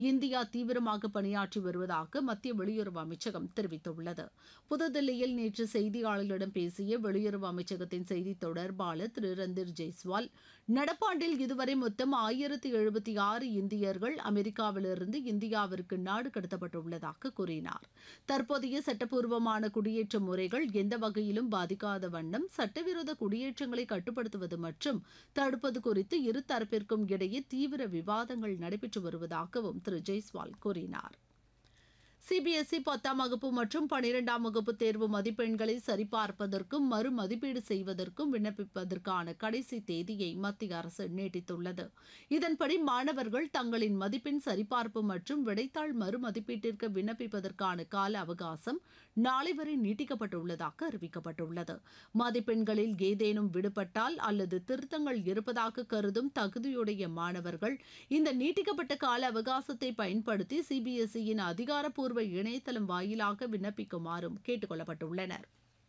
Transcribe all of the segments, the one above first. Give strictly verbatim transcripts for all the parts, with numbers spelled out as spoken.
India தீவிரமாக பணியாற்றி வருவதாக மத்திய வெளியுறவு அமைச்சகம் தெரிவித்துள்ளது. புதுதில்லியில் நேற்று செய்தியாளர்களிடம் பேசிய வெளியுறவு அமைச்சகத்தின் செய்தி தொடர்பாளர் திரு ரந்தீர் ஜெய்ஸ்வால், நடப்பாண்டில் இதுவரை மொத்தம் ஆயிரத்து எழுபத்தி ஆறு இந்தியர்கள் அமெரிக்காவிலிருந்து இந்தியாவிற்கு நாடு கடத்தப்பட்டுள்ளதாக கூறினார். தற்போதைய சட்டப்பூர்வமான குடியேற்ற முறைகள் எந்த வகையிலும் பாதிக்காத வண்ணம் சட்டவிரோத குடியேற்றங்களை கட்டுப்படுத்துவது மற்றும் தடுப்பது குறித்து இரு தரப்பிற்கும் இடையே தீவிர விவாதங்கள் நடைபெற்று வருவதாகவும் திரு ஜெய்ஸ்வால் கூறினார். சிபிஎஸ்இ பத்தாம் வகுப்பு மற்றும் பனிரெண்டாம் வகுப்பு தேர்வு மதிப்பெண்களை சரிபார்ப்பதற்கும் மறு மதிப்பீடு செய்வதற்கும் விண்ணப்பிப்பதற்கான கடைசி தேதியை மத்திய அரசு நீட்டித்துள்ளது. இதன்படி மாணவர்கள் தங்களின் மதிப்பெண் சரிபார்ப்பு மற்றும் விடைத்தாள் மறு மதிப்பீட்டிற்கு விண்ணப்பிப்பதற்கான கால அவகாசம் நாளை வரை நீட்டிக்கப்பட்டுள்ளதாக அறிவிக்கப்பட்டுள்ளது. மதிப்பெண்களில் ஏதேனும் விடுபட்டால் அல்லது திருத்தங்கள் இருப்பதாக கருதும் தகுதியுடைய மாணவர்கள் இந்த நீட்டிக்கப்பட்ட கால அவகாசத்தை பயன்படுத்தி சிபிஎஸ்இயின் அதிகாரப்பூர்வ இணையதளம் வாயிலாக விண்ணப்பிக்குமாறும் கேட்டுக் கொள்ளப்பட்டுள்ளனர்.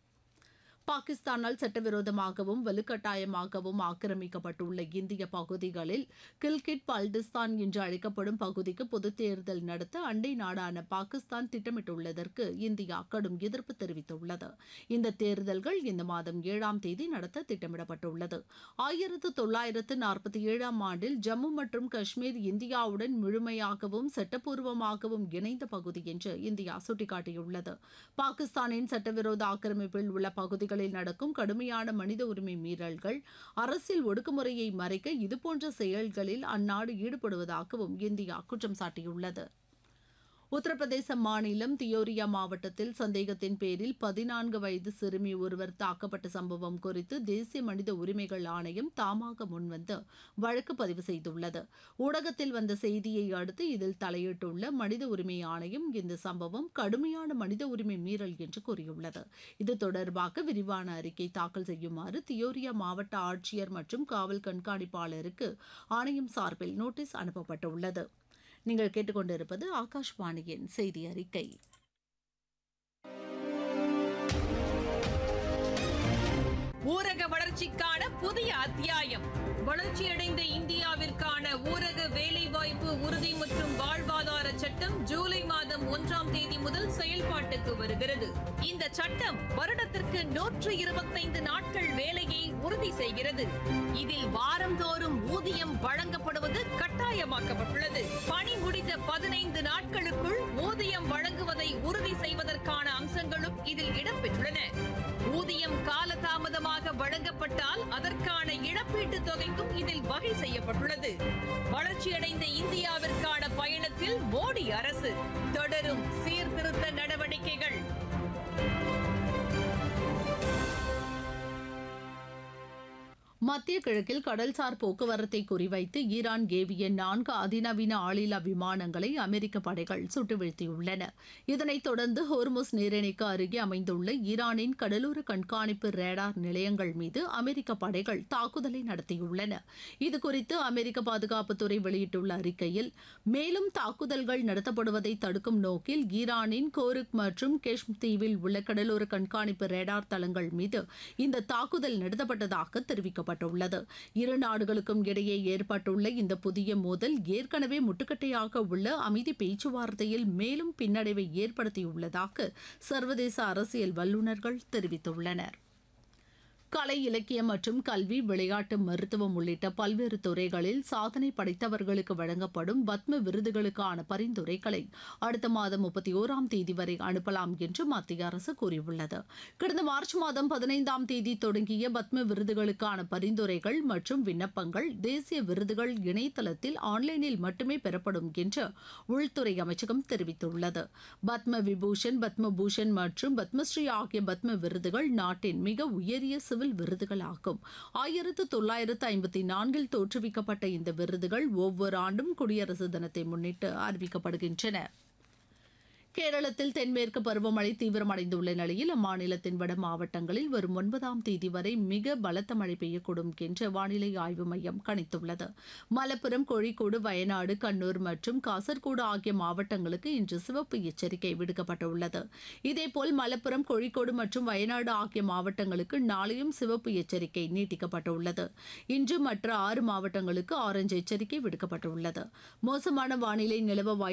பாகிஸ்தானால் சட்டவிரோதமாகவும் வலுக்கட்டாயமாகவும் ஆக்கிரமிக்கப்பட்டுள்ள இந்திய பகுதிகளில் கில்கிட் பல்டிஸ்தான் என்று அழைக்கப்படும் பகுதிக்கு பொதுத் தேர்தல் நடத்த அண்டை நாடான பாகிஸ்தான் திட்டமிட்டுள்ளதற்கு இந்தியா கடும் எதிர்ப்பு தெரிவித்துள்ளது. இந்த தேர்தல்கள் இந்த மாதம் ஏழாம் தேதி நடத்த திட்டமிடப்பட்டுள்ளது. ஆயிரத்து தொள்ளாயிரத்து நாற்பத்தி ஏழாம் ஆண்டில் ஜம்மு மற்றும் காஷ்மீர் இந்தியாவுடன் முழுமையாகவும் சட்டப்பூர்வமாகவும் இணைந்த பகுதி என்று இந்தியா சுட்டிக்காட்டியுள்ளது. பாகிஸ்தானின் சட்டவிரோத ஆக்கிரமிப்பில் உள்ள பகுதிகள் நடக்கும் கடுமையான மனித உரிமை மீறல்கள், அரசியல் ஒடுக்குமுறையை மறைக்க இதுபோன்ற செயல்களில் அந்நாடு ஈடுபடுவதாகவும் இந்தியா குற்றம் சாட்டியுள்ளது. உத்தரப்பிரதேச மாநிலம் தியோரியா மாவட்டத்தில் சந்தேகத்தின் பேரில் பதினான்கு வயது சிறுமி ஒருவர் தாக்கப்பட்ட சம்பவம் குறித்து தேசிய மனித உரிமைகள் ஆணையம் தாமாக முன்வந்து வழக்கு பதிவு செய்துள்ளது. ஊடகத்தில் வந்த செய்தியை அடுத்து இதில் தலையிட்டுள்ள மனித உரிமை ஆணையம் இந்த சம்பவம் கடுமையான மனித உரிமை மீறல் என்று கூறியுள்ளது. இது தொடர்பாக விரிவான அறிக்கை தாக்கல் செய்யுமாறு தியோரியா மாவட்ட ஆட்சியர் மற்றும் காவல் கண்காணிப்பாளருக்கு ஆணையம் சார்பில் நோட்டீஸ் அனுப்பப்பட்டுள்ளது. நீங்கள் கேட்டுக்கொண்டிருப்பது ஆகாஷ்வாணியின் செய்தி அறிக்கை. ஊரக வளர்ச்சிக்கான புதிய அத்தியாயம். வளர்ச்சியடைந்த இந்தியாவிற்கான ஊரக வேலைவாய்ப்பு உறுதி மற்றும் வாழ்வாதார சட்டம் ஜூலை மாதம் ஒன்றாம் தேதி முதல் செயல்பாட்டுக்கு வருகிறது. இந்த சட்டம் வருடத்திற்கு நூற்று இருபத்தைந்து நாட்கள் வேலையை உறுதி செய்கிறது. இதில் வாரந்தோறும் ஊதியம் வழங்கப்படுவது கட்டாயமாக்கப்பட்டுள்ளது. பணி முடிந்த பதினைந்து நாட்களுக்குள் ஊதியம் வழங்குவதை உறுதி செய்வதற்கான அம்சங்களும் இதில் இடம்பெற்றுள்ளன. ஊதியம் காலதாமதமாக வழங்கப்பட்டால் அதற்கான இழப்பீட்டு தொகைக்கும் இதில் வகை செய்யப்பட்டுள்ளது. வளர்ச்சியடைந்த இந்தியாவிற்கான பயணத்தில் மோடி அரசு தொடரும் சீர்திருத்த நடவடிக்கைகள். மத்திய கிழக்கில் கடல்சார் போக்குவரத்தை குறிவைத்து ஈரான் ஏவிய நான்கு அதிநவீன ஆளில்லா விமானங்களை அமெரிக்க படைகள் சுட்டு வீழ்த்தியுள்ளன. இதனைத் தொடர்ந்து ஹோர்முஸ் நீரிணைக்கு அருகே அமைந்துள்ள ஈரானின் கடலோர கண்காணிப்பு ரேடார் நிலையங்கள் மீது அமெரிக்க படைகள் தாக்குதலை நடத்தியுள்ளன. இதுகுறித்து அமெரிக்க பாதுகாப்புத்துறை வெளியிட்டுள்ள அறிக்கையில், மேலும் தாக்குதல்கள் நடத்தப்படுவதை தடுக்கும் நோக்கில் ஈரானின் கோருக் மற்றும் கெஷ்ம் தீவில் உள்ள கடலோர கண்காணிப்பு ரேடார் தளங்கள் மீது இந்த தாக்குதல் நடத்தப்பட்டதாக தெரிவிக்கப்பட்டது. இரு நாடுகளுக்கும் இடையே ஏற்பட்டுள்ள இந்த புதிய மோதல் ஏற்கனவே முட்டுக்கட்டையாக உள்ள அமைதி பேச்சுவார்த்தையில் மேலும் பின்னடைவை ஏற்படுத்தியுள்ளதாக சர்வதேச அரசியல் வல்லுநர்கள் தெரிவித்துள்ளனர். கலை, இலக்கியம் மற்றும் கல்வி, விளையாட்டு, மருத்துவம் உள்ளிட்ட பல்வேறு துறைகளில் சாதனை படைத்தவர்களுக்கு வழங்கப்படும் பத்ம விருதுகளுக்கான பரிந்துரைகளை அடுத்த மாதம் முப்பத்தி ஓராம் தேதி வரை அனுப்பலாம் என்று மத்திய அரசு கூறியுள்ளது. கடந்த மார்ச் மாதம் பதினைந்தாம் தேதி தொடங்கிய பத்ம விருதுகளுக்கான பரிந்துரைகள் மற்றும் விண்ணப்பங்கள் தேசிய விருதுகள் இணையதளத்தில் ஆன்லைனில் மட்டுமே பெறப்படும் என்று உள்துறை அமைச்சகம் தெரிவித்துள்ளது. பத்ம விபூஷன், பத்ம பூஷன் மற்றும் பத்மஸ்ரீ ஆகிய பத்ம விருதுகள் நாட்டின் மிக உயரிய சிவில் விருதுகளாகும். ஆயிரத்து தொள்ளாயிரத்து ஐம்பத்தி நான்கில் தோற்றுவிக்கப்பட்ட இந்த விருதுகள் ஒவ்வொரு ஆண்டும் குடியரசு தினத்தை முன்னிட்டு அறிவிக்கப்படுகின்றன. கேரளத்தில் தென்மேற்கு பருவமழை தீவிரமடைந்துள்ள நிலையில் அம்மாநிலத்தின் வட மாவட்டங்களில் வரும் ஒன்பதாம் தேதி வரை மிக பலத்த மழை பெய்யக்கூடும் என்று வானிலை ஆய்வு மையம் கணித்துள்ளது. மலப்புரம், கோழிக்கோடு, வயநாடு, கண்ணூர் மற்றும் காசர்கோடு ஆகிய மாவட்டங்களுக்கு இன்று சிவப்பு எச்சரிக்கை விடுக்கப்பட்டுள்ளது. இதேபோல் மலப்புரம், கோழிக்கோடு மற்றும் வயநாடு ஆகிய மாவட்டங்களுக்கு நாளையும் சிவப்பு எச்சரிக்கை நீட்டிக்கப்பட்டுள்ளது. இன்று மற்ற ஆறு மாவட்டங்களுக்கு ஆரஞ்சு எச்சரிக்கை விடுக்கப்பட்டுள்ளது. மோசமான வானிலை நிலவ